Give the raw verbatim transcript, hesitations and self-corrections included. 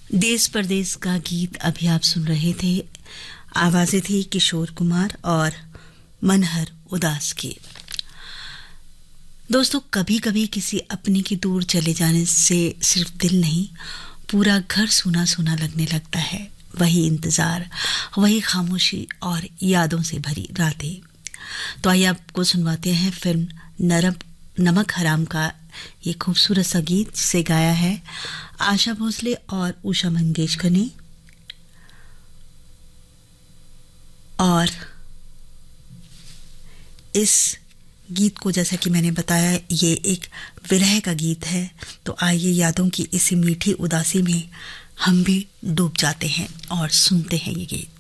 देश परदेश का गीत अभी आप सुन रहे थे। आवाजें थी किशोर कुमार और मनहर उदास की। दोस्तों, कभी कभी किसी अपने की दूर चले जाने से सिर्फ दिल नहीं, पूरा घर सूना सूना लगने लगता है। वही इंतजार, वही खामोशी और यादों से भरी रातें। तो आइए आपको सुनवाते हैं फिल्म नरम नमक हराम का ये खूबसूरत सा गीत, जिसे गाया है आशा भोसले और उषा मंगेशकर ने। और इस गीत को, जैसा कि मैंने बताया, ये एक विरह का गीत है। तो आइए यादों की इसी मीठी उदासी में हम भी डूब जाते हैं और सुनते हैं ये गीत।